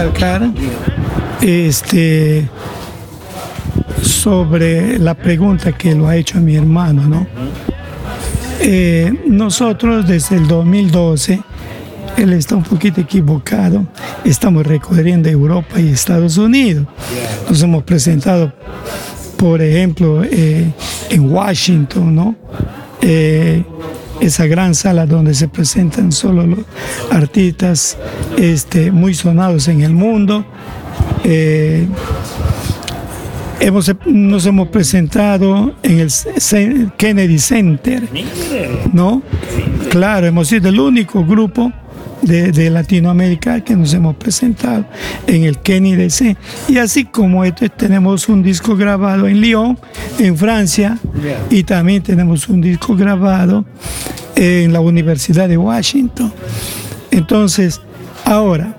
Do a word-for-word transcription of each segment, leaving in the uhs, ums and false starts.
recalcar este, sobre la pregunta que lo ha hecho mi hermano, ¿no? Eh, nosotros desde el dos mil doce, él está un poquito equivocado, estamos recorriendo Europa y Estados Unidos. Nos hemos presentado, por ejemplo, eh, en Washington, ¿no? Eh, esa gran sala donde se presentan solo los artistas este, muy sonados en el mundo. Eh, hemos, nos hemos presentado en el Kennedy Center, ¿no? Claro, hemos sido el único grupo de, de Latinoamérica que nos hemos presentado en el Kennedy Center. Y así como esto, tenemos un disco grabado en Lyon, en Francia, y también tenemos un disco grabado en la Universidad de Washington. Entonces, ahora,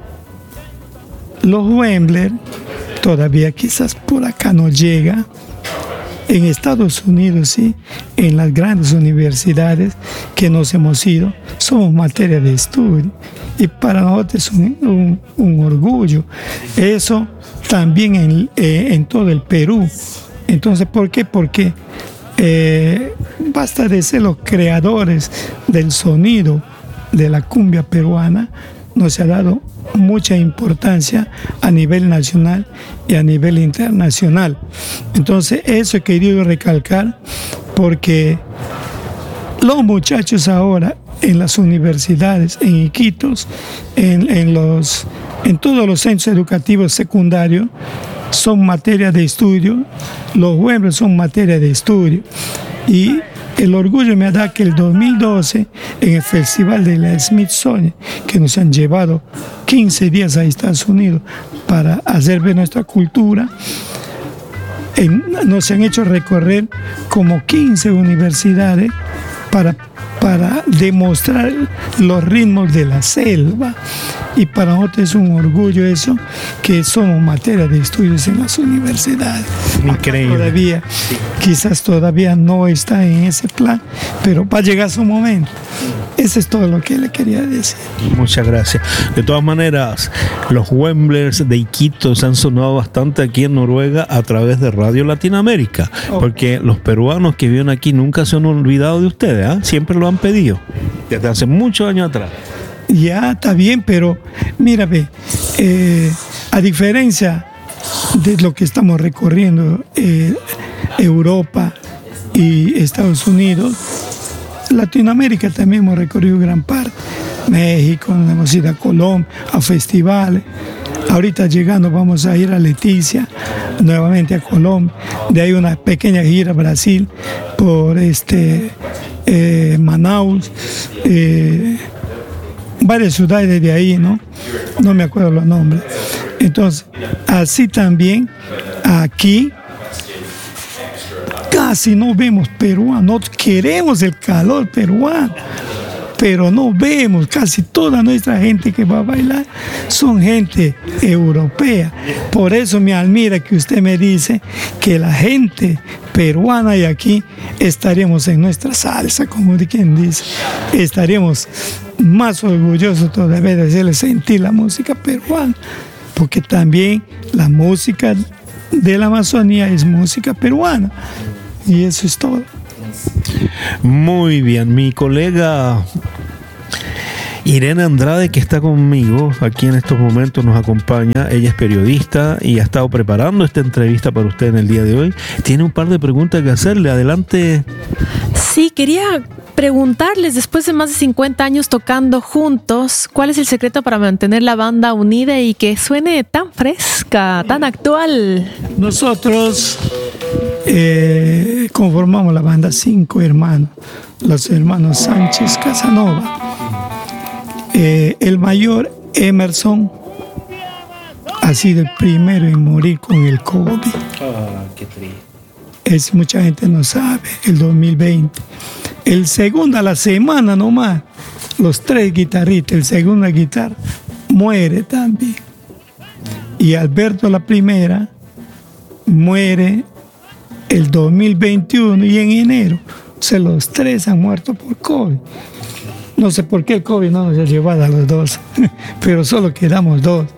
los Wembler todavía quizás por acá no llega. En Estados Unidos, sí, en las grandes universidades que nos hemos ido, somos materia de estudio. Y para nosotros es un, un, un orgullo. Eso también en, eh, en todo el Perú. Entonces, ¿por qué? Porque eh, basta de ser los creadores del sonido de la cumbia peruana, nos ha dado mucha importancia a nivel nacional y a nivel internacional. Entonces, eso he querido recalcar porque los muchachos ahora en las universidades, en Iquitos, en, en, los, en todos los centros educativos secundarios, son materia de estudio, los Wembler son materia de estudio. Y el orgullo me da que el dos mil doce, en el Festival de la Smithsonian, que nos han llevado quince días a Estados Unidos para hacer ver nuestra cultura, en, nos han hecho recorrer como quince universidades para, para demostrar los ritmos de la selva. Y para nosotros es un orgullo eso, que somos materia de estudios en las universidades. Increíble. Todavía, quizás todavía no está en ese plan, pero va a llegar su momento. Eso es todo lo que le quería decir. Muchas gracias. De todas maneras, los Wemblers de Iquitos han sonado bastante aquí en Noruega a través de Radio Latinoamérica, oh. porque los peruanos que viven aquí nunca se han olvidado de ustedes, ¿eh? Siempre lo han pedido, desde hace muchos años atrás. Ya, está bien, pero mira, ve, eh, a diferencia de lo que estamos recorriendo eh, Europa y Estados Unidos, Latinoamérica también hemos recorrido gran parte. México, hemos ido a Colombia, a festivales. Ahorita llegando vamos a ir a Leticia, nuevamente a Colombia. De ahí una pequeña gira a Brasil por este eh, Manaus, eh, varias ciudades de ahí, ¿no? No me acuerdo los nombres. Entonces, así también aquí casi no vemos peruanos, queremos el calor peruano, pero no vemos, casi toda nuestra gente que va a bailar son gente europea. Por eso me admira que usted me dice que la gente peruana y aquí estaríamos en nuestra salsa, como de quien dice, estaríamos más orgullosos todavía de hacerle sentir la música peruana, porque también la música de la Amazonía es música peruana, y eso es todo. Muy bien, mi colega Irene Andrade, que está conmigo aquí en estos momentos, nos acompaña. Ella es periodista y ha estado preparando esta entrevista para usted en el día de hoy. Tiene un par de preguntas que hacerle. Adelante. Sí, quería preguntarles, después de más de cincuenta años tocando juntos, ¿cuál es el secreto para mantener la banda unida y que suene tan fresca, tan actual? Nosotros eh, conformamos la banda cinco hermanos, los hermanos Sánchez Casanova. Eh, el mayor, Emerson, ha sido el primero en morir con el COVID. Ah, qué triste. Es, mucha gente no sabe, el dos mil veinte. El segundo, a la semana nomás, los tres guitarristas, el segundo guitarra, muere también. Y Alberto, la primera, muere el dos mil veintiuno y en enero. O sea, los tres han muerto por COVID. No sé por qué el COVID no nos ha llevado a los dos, pero solo quedamos dos.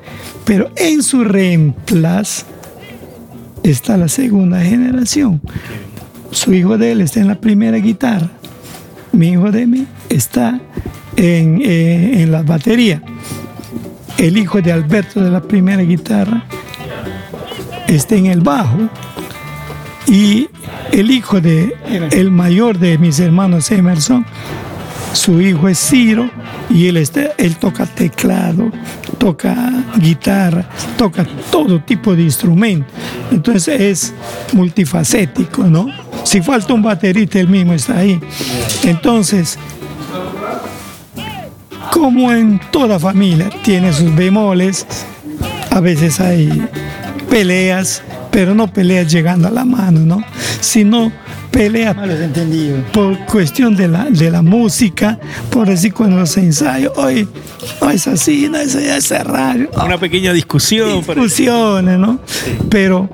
Pero en su reemplazo está la segunda generación. Su hijo de él está en la primera guitarra. Mi hijo de mí está en, eh, en la batería. El hijo de Alberto de la primera guitarra está en el bajo. Y el hijo de el mayor de mis hermanos, Emerson, su hijo es Ciro, y él, está, él toca teclado, toca guitarra, toca todo tipo de instrumento. Entonces es multifacético, ¿no? Si falta un baterista, él mismo está ahí. Entonces, como en toda familia, tiene sus bemoles, a veces hay peleas, pero no peleas llegando a la mano, ¿no? Sino peleas por cuestión de la, de la música, por decir cuando los ensayos, hoy no es así, no es ese radio. Una pequeña discusión. Discusiones, ¿no? Pero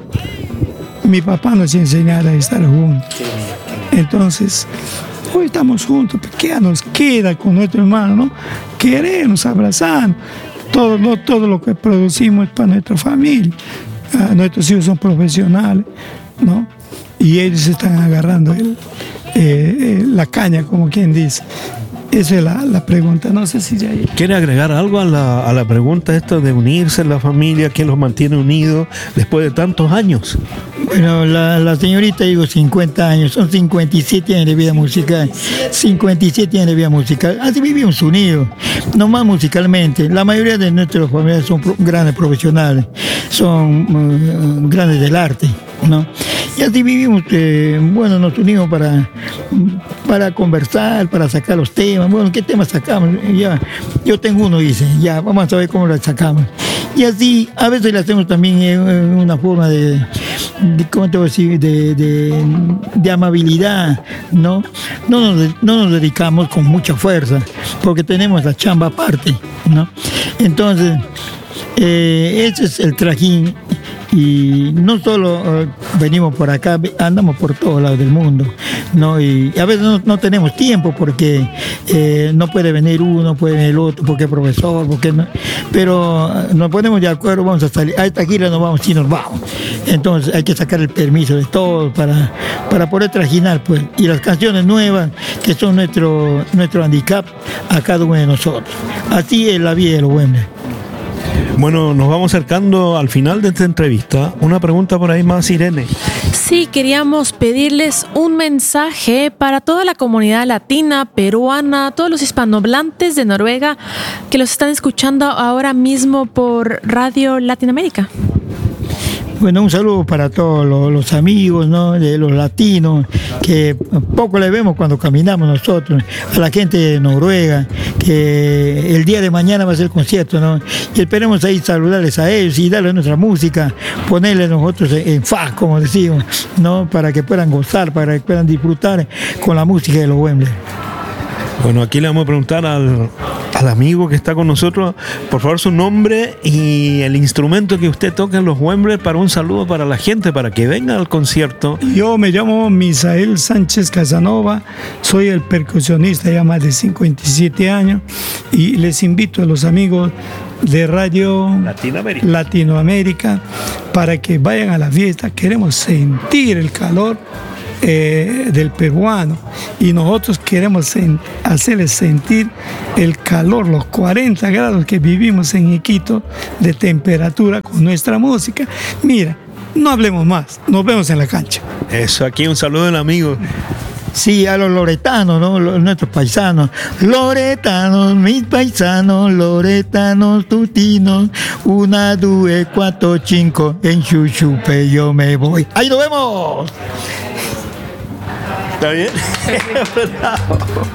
mi papá nos enseñaba a estar juntos. Entonces, hoy estamos juntos, ¿qué nos queda con nuestro hermano, no? Queremos abrazar. Todo lo, todo lo que producimos es para nuestra familia. Uh, nuestros hijos son profesionales, ¿no? Y ellos están agarrando el, eh, eh, la caña, como quien dice. Esa es la, la pregunta. No sé si ya... ¿Quiere agregar algo a la, a la pregunta esta de unirse en la familia? ¿Qué los mantiene unidos después de tantos años? Bueno, la, la señorita, digo, cincuenta años, son cincuenta y siete años de vida musical, cincuenta y siete años de vida musical, así vivimos unidos, no más musicalmente. La mayoría de nuestros familiares son pro, grandes profesionales, son uh, grandes del arte, ¿no? Y así vivimos, eh, bueno, nos unimos para, para conversar, para sacar los temas. Bueno, ¿qué temas sacamos? Ya, yo tengo uno, dice, ya, vamos a ver cómo lo sacamos. Y así, a veces le hacemos también en una forma de, de ¿cómo te voy a decir? De, de, de amabilidad, ¿no? No nos, no nos dedicamos con mucha fuerza, porque tenemos la chamba aparte, ¿no? Entonces, eh, ese es el trajín. Y no solo uh, venimos por acá, andamos por todos lados del mundo, ¿no? Y a veces no, no tenemos tiempo porque eh, no puede venir uno, puede venir el otro, porque es profesor, porque no. Pero uh, nos ponemos de acuerdo, vamos a salir, a esta gira nos vamos y nos vamos. Entonces hay que sacar el permiso de todos para, para poder trajinar, pues. Y las canciones nuevas, que son nuestro, nuestro handicap a cada uno de nosotros. Así es la vida de los Wembley. Bueno, nos vamos acercando al final de esta entrevista. Una pregunta por ahí más, Irene. Sí, queríamos pedirles un mensaje para toda la comunidad latina, peruana, todos los hispanohablantes de Noruega que los están escuchando ahora mismo por Radio Latinoamérica. Bueno, un saludo para todos los, los amigos, ¿no? De los latinos, que poco le vemos cuando caminamos nosotros, a la gente de Noruega, que el día de mañana va a ser el concierto, ¿no? Y esperemos ahí saludarles a ellos y darles nuestra música, ponerles nosotros en, en faz, como decimos, ¿no? Para que puedan gozar, para que puedan disfrutar con la música de los Wembley. Bueno, aquí le vamos a preguntar al, al amigo que está con nosotros, por favor, su nombre y el instrumento que usted toca en los Wembley, para un saludo para la gente, para que venga al concierto. Yo me llamo Misael Sánchez Casanova, soy el percusionista ya más de cincuenta y siete años, y les invito a los amigos de Radio Latinoamérica. Latinoamérica para que vayan a la fiesta. Queremos sentir el calor Eh, del peruano, y nosotros queremos sen- hacerles sentir el calor, los cuarenta grados que vivimos en Iquitos de temperatura con nuestra música. Mira, no hablemos más, nos vemos en la cancha. Eso, aquí un saludo del amigo. Sí, a los loretanos, ¿no? Los, nuestros paisanos. Loretanos, mis paisanos, loretanos, tutinos, una, due, cuatro, cinco, en Chuchupe yo me voy. ¡Ahí nos vemos! ¿Está bien?